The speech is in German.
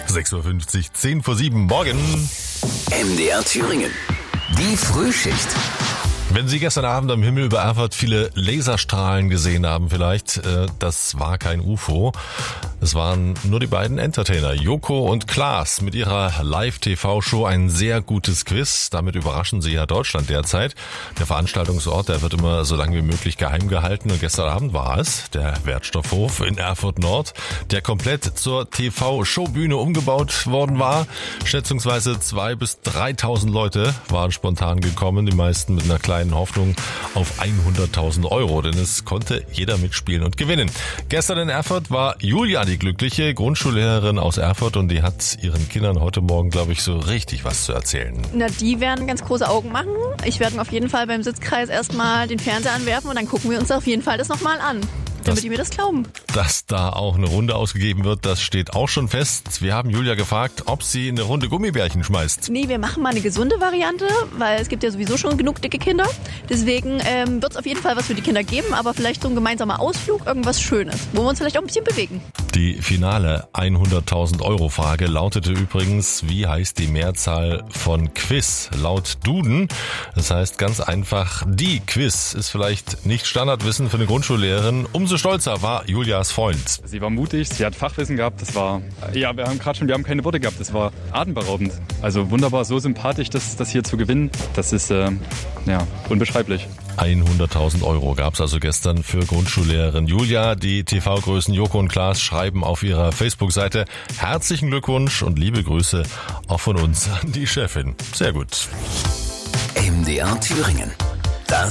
6.50 Uhr, 10 vor 7, morgen. MDR Thüringen. Die Frühschicht. Wenn Sie gestern Abend am Himmel über Erfurt viele Laserstrahlen gesehen haben vielleicht, das war kein UFO. Es waren nur die beiden Entertainer, Joko und Klaas, mit ihrer Live-TV-Show ein sehr gutes Quiz. Damit überraschen sie ja Deutschland derzeit. Der Veranstaltungsort, der wird immer so lange wie möglich geheim gehalten. Und gestern Abend war es der Wertstoffhof in Erfurt Nord, der komplett zur TV-Showbühne umgebaut worden war. Schätzungsweise 2.000 bis 3.000 Leute waren spontan gekommen, die meisten mit einer kleinen Hoffnung auf 100.000 Euro, denn es konnte jeder mitspielen und gewinnen. Gestern in Erfurt war Julia die glückliche Grundschullehrerin aus Erfurt und die hat ihren Kindern heute Morgen, glaube ich, so richtig was zu erzählen. Na, die werden ganz große Augen machen. Ich werde auf jeden Fall beim Sitzkreis erstmal den Fernseher anwerfen und dann gucken wir uns auf jeden Fall das nochmal an. Damit die mir das glauben. Dass da auch eine Runde ausgegeben wird, das steht auch schon fest. Wir haben Julia gefragt, ob sie eine Runde Gummibärchen schmeißt. Nee, wir machen mal eine gesunde Variante, weil es gibt ja sowieso schon genug dicke Kinder. Deswegen wird es auf jeden Fall was für die Kinder geben, aber vielleicht so ein gemeinsamer Ausflug, irgendwas Schönes, wo wir uns vielleicht auch ein bisschen bewegen. Die finale 100.000 Euro Frage lautete übrigens, wie heißt die Mehrzahl von Quiz laut Duden? Das heißt ganz einfach, die Quiz ist vielleicht nicht Standardwissen für eine Grundschullehrerin. Umso stolzer war Julias Freund. Sie war mutig, sie hat Fachwissen gehabt, wir haben keine Worte gehabt, das war atemberaubend. Also wunderbar, so sympathisch, das hier zu gewinnen, das ist unbeschreiblich. 100.000 Euro gab es also gestern für Grundschullehrerin Julia. Die TV-Größen Joko und Klaas schreiben auf ihrer Facebook-Seite herzlichen Glückwunsch und liebe Grüße auch von uns an die Chefin. Sehr gut. MDR Thüringen.